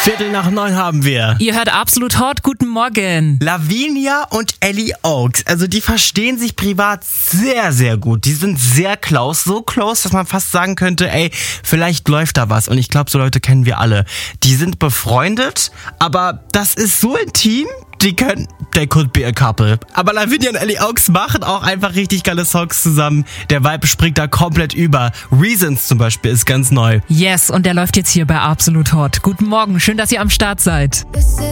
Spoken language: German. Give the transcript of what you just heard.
8:45 haben wir. Ihr hört Absolut Hot, guten Morgen. Lavinia und Ellie Oaks, also die verstehen sich privat sehr, sehr gut. Die sind sehr close, so close, dass man fast sagen könnte, ey, vielleicht läuft da was. Und ich glaube, so Leute kennen wir alle. Die sind befreundet, aber das ist so intim, they could be a couple. Aber Lavinia und Ellie Oaks machen auch einfach richtig geile Songs zusammen. Der Vibe springt da komplett über. Reasons zum Beispiel ist ganz neu. Yes, und der läuft jetzt hier bei Absolut Hot. Guten Morgen, schön, dass ihr am Start seid.